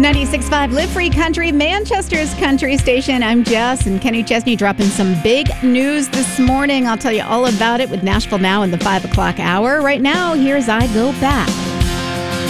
96.5 Live Free Country, Manchester's country station. I'm Jess, and Kenny Chesney dropping some big news this morning. I'll tell you all about it with Nashville Now in the 5 o'clock hour. Right now, here's I Go Back.